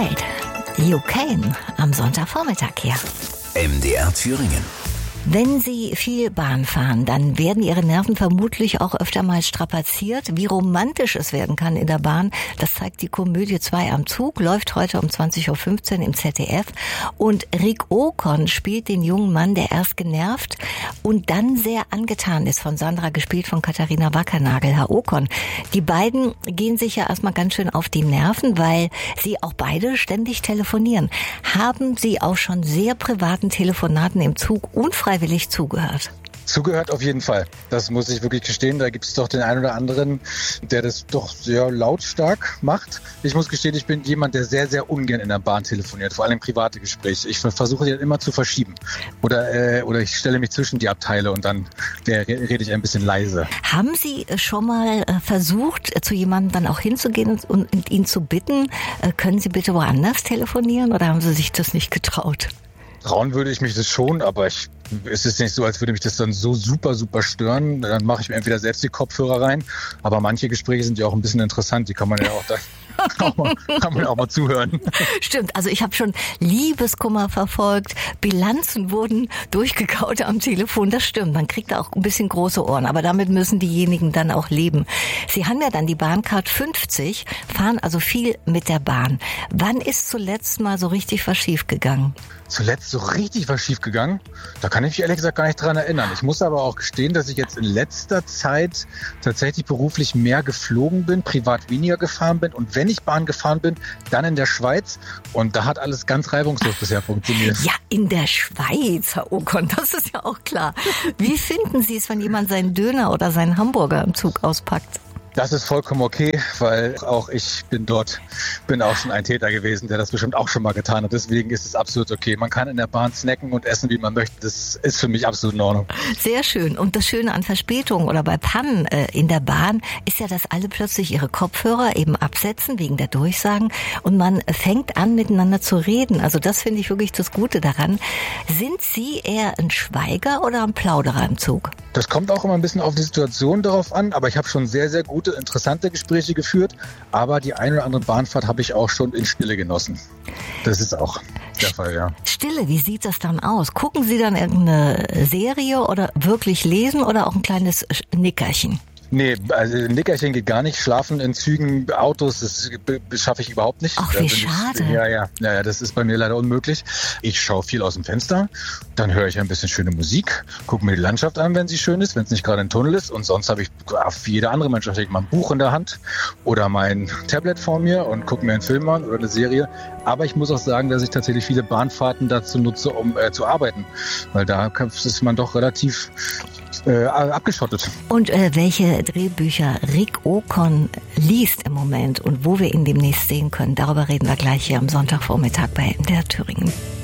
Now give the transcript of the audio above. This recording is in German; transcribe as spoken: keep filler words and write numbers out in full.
Wild, You Can, am Sonntagvormittag hier. M D R Thüringen. Wenn Sie viel Bahn fahren, dann werden Ihre Nerven vermutlich auch öfter mal strapaziert. Wie romantisch es werden kann in der Bahn, das zeigt die Komödie zwei am Zug, läuft heute um zwanzig Uhr fünfzehn im Z D F. Und Rick Okon spielt den jungen Mann, der erst genervt und dann sehr angetan ist, von Sandra, gespielt von Katharina Wackernagel. Herr Okon, die beiden gehen sich ja erstmal ganz schön auf die Nerven, weil sie auch beide ständig telefonieren. Haben Sie auch schon sehr privaten Telefonaten im Zug unfreiwillig zugehört? Zugehört auf jeden Fall. Das muss ich wirklich gestehen. Da gibt es doch den einen oder anderen, der das doch sehr lautstark macht. Ich muss gestehen, ich bin jemand, der sehr, sehr ungern in der Bahn telefoniert, vor allem private Gespräche. Ich versuche die immer zu verschieben. Oder, äh, oder ich stelle mich zwischen die Abteile und dann der, rede ich ein bisschen leise. Haben Sie schon mal versucht, zu jemandem dann auch hinzugehen und, und ihn zu bitten, können Sie bitte woanders telefonieren, oder haben Sie sich das nicht getraut? Trauen würde ich mich das schon, aber ich, es ist nicht so, als würde mich das dann so super, super stören. Dann mache ich mir entweder selbst die Kopfhörer rein, aber manche Gespräche sind ja auch ein bisschen interessant, die kann man ja auch da auch mal, kann man auch mal zuhören. Stimmt, also ich habe schon Liebeskummer verfolgt, Bilanzen wurden durchgekaut am Telefon, das stimmt, man kriegt da auch ein bisschen große Ohren, aber damit müssen diejenigen dann auch leben. Sie haben ja dann die Bahncard fünfzig, fahren also viel mit der Bahn. Wann ist zuletzt mal so richtig was schief gegangen? Zuletzt so richtig was schief gegangen? Da kann ich mich ehrlich gesagt gar nicht dran erinnern. Ich muss aber auch gestehen, dass ich jetzt in letzter Zeit tatsächlich beruflich mehr geflogen bin, privat weniger gefahren bin, und wenn ich Bahn gefahren bin, dann in der Schweiz, und da hat alles ganz reibungslos bisher funktioniert. Ja, in der Schweiz, Herr Okon, das ist ja auch klar. Wie finden Sie es, wenn jemand seinen Döner oder seinen Hamburger im Zug auspackt? Das ist vollkommen okay, weil auch ich bin dort, bin auch schon ein Täter gewesen, der das bestimmt auch schon mal getan hat. Deswegen ist es absolut okay. Man kann in der Bahn snacken und essen, wie man möchte. Das ist für mich absolut in Ordnung. Sehr schön. Und das Schöne an Verspätungen oder bei Pannen äh, in der Bahn ist ja, dass alle plötzlich ihre Kopfhörer eben absetzen wegen der Durchsagen und man fängt an, miteinander zu reden. Also das finde ich wirklich das Gute daran. Sind Sie eher ein Schweiger oder ein Plauderer im Zug? Das kommt auch immer ein bisschen auf die Situation darauf an, aber ich habe schon sehr, sehr gute, interessante Gespräche geführt, aber die eine oder andere Bahnfahrt habe ich auch schon in Stille genossen. Das ist auch der Fall, ja. Stille, wie sieht das dann aus? Gucken Sie dann irgendeine Serie oder wirklich lesen oder auch ein kleines Nickerchen? Nee, also Nickerchen geht gar nicht. Schlafen in Zügen, Autos, das schaffe ich überhaupt nicht. Ach, wie schade. Ich, ja, ja, ja, ja, das ist bei mir leider unmöglich. Ich schaue viel aus dem Fenster, dann höre ich ein bisschen schöne Musik, gucke mir die Landschaft an, wenn sie schön ist, wenn es nicht gerade ein Tunnel ist, und sonst habe ich, wie jeder andere Mensch, natürlich mein Buch in der Hand oder mein Tablet vor mir und gucke mir einen Film an oder eine Serie. Aber ich muss auch sagen, dass ich tatsächlich viele Bahnfahrten dazu nutze, um äh, zu arbeiten, weil da ist man doch relativ Äh, abgeschottet. Und äh, welche Drehbücher Rick Okon liest im Moment und wo wir ihn demnächst sehen können, darüber reden wir gleich hier am Sonntagvormittag bei M D R Thüringen.